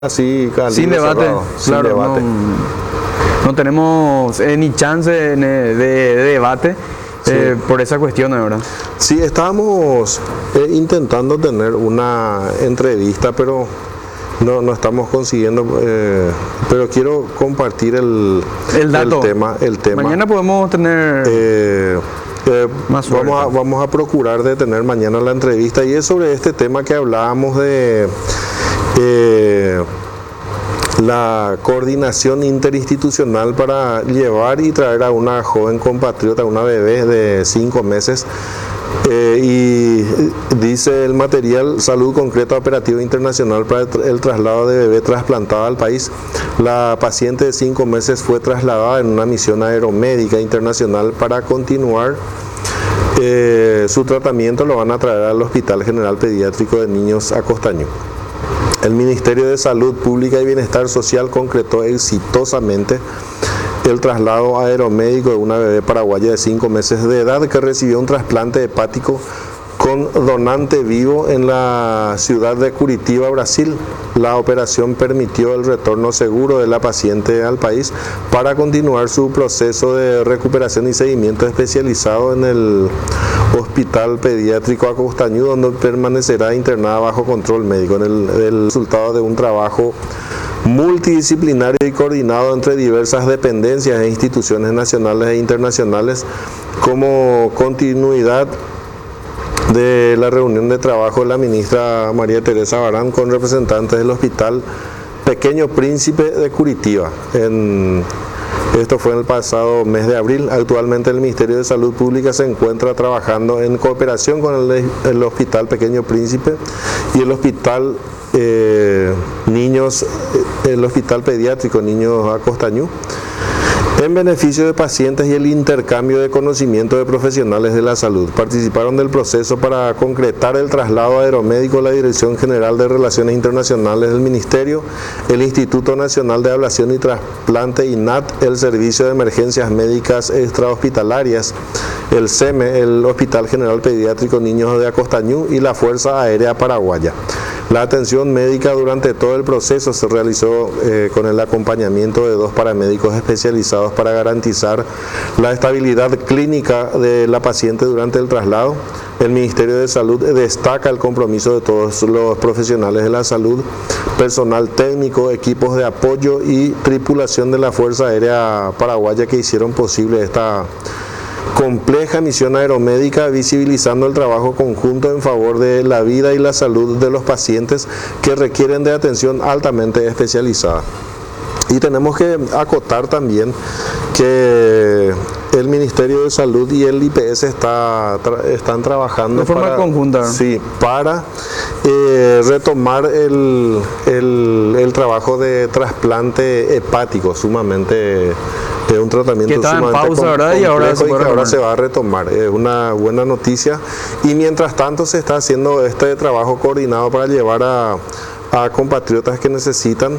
Así, Sin debate, cerrado, sin claro, debate. no tenemos ni chance de debate Sí. por esa cuestión, ¿verdad? Sí, estábamos intentando tener una entrevista, pero no estamos consiguiendo. Pero quiero compartir el dato. el tema. Mañana podemos tener más suerte. Vamos a procurar de tener mañana la entrevista y es sobre este tema que hablábamos de la coordinación interinstitucional para llevar y traer a una joven compatriota, una bebé de 5 meses. Y dice el material: salud concreta operativo internacional para el traslado de bebé trasplantada al país. La paciente de 5 meses fue trasladada en una misión aeromédica internacional para continuar su tratamiento. Lo van a traer al Hospital General Pediátrico de Niños Acostañú. El Ministerio de Salud Pública y Bienestar Social concretó exitosamente el traslado aeromédico de una bebé paraguaya de 5 meses de edad que recibió un trasplante hepático con donante vivo en la ciudad de Curitiba, Brasil. La operación permitió el retorno seguro de la paciente al país para continuar su proceso de recuperación y seguimiento especializado en el Hospital Pediátrico Acostañú, donde permanecerá internada bajo control médico. El resultado de un trabajo multidisciplinario y coordinado entre diversas dependencias e instituciones nacionales e internacionales, como continuidad de la reunión de trabajo de la ministra María Teresa Barán con representantes del Hospital Pequeño Príncipe de Curitiba. Esto fue en el pasado mes de abril. Actualmente el Ministerio de Salud Pública se encuentra trabajando en cooperación con el Hospital Pequeño Príncipe y el Hospital el Hospital Pediátrico Niños Acostañú, en beneficio de pacientes y el intercambio de conocimiento de profesionales de la salud. Participaron del proceso para concretar el traslado aeromédico la Dirección General de Relaciones Internacionales del Ministerio, el Instituto Nacional de Ablación y Trasplante INAT, el Servicio de Emergencias Médicas Extrahospitalarias, el SEME, el Hospital General Pediátrico Niños de Acostañú y la Fuerza Aérea Paraguaya. La atención médica durante todo el proceso se realizó con el acompañamiento de 2 paramédicos especializados para garantizar la estabilidad clínica de la paciente durante el traslado. El Ministerio de Salud destaca el compromiso de todos los profesionales de la salud, personal técnico, equipos de apoyo y tripulación de la Fuerza Aérea Paraguaya que hicieron posible esta compleja misión aeromédica, visibilizando el trabajo conjunto en favor de la vida y la salud de los pacientes que requieren de atención altamente especializada. Y tenemos que acotar también que el Ministerio de Salud y el IPS están trabajando de forma conjunta. Sí, para retomar el trabajo de trasplante hepático, sumamente un tratamiento que estaba sumamente en pausa, ¿verdad? Y ahora se va a retomar. Es una buena noticia. Y mientras tanto se está haciendo este trabajo coordinado para llevar a compatriotas que necesitan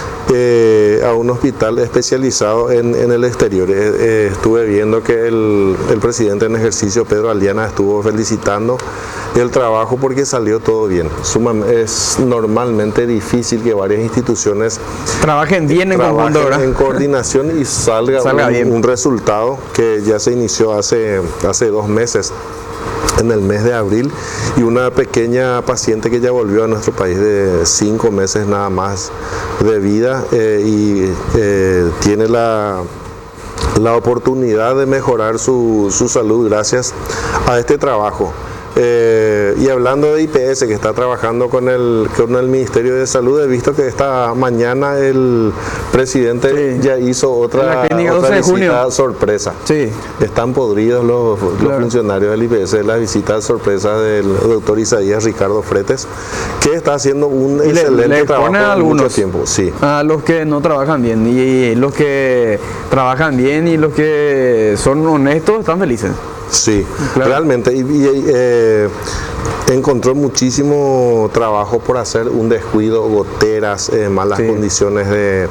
a un hospital especializado en el exterior. Estuve viendo que el presidente en ejercicio, Pedro Aliana, estuvo felicitando el trabajo porque salió todo bien. Es normalmente difícil que varias instituciones trabajen bien en coordinación y salga un resultado que ya se inició hace 2 meses. En el mes de abril, y una pequeña paciente que ya volvió a nuestro país de 5 meses nada más de vida y tiene la oportunidad de mejorar su salud gracias a este trabajo. Y hablando de IPS, que está trabajando con el Ministerio de Salud, he visto que esta mañana el presidente ya hizo otra visita sorpresa. Sí. Están podridos los funcionarios del IPS de la visita sorpresa del doctor Isaías Ricardo Fretes, que está haciendo un excelente trabajo en mucho tiempo. Sí. A los que no trabajan bien, y los que trabajan bien y los que son honestos están felices. Sí, claro. Realmente, encontró muchísimo trabajo por hacer, un descuido, goteras, malas condiciones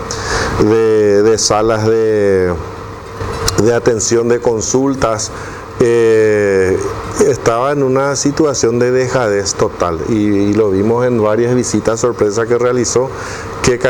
de salas de atención de consultas. Estaba en una situación de dejadez total y lo vimos en varias visitas sorpresa que realizó, que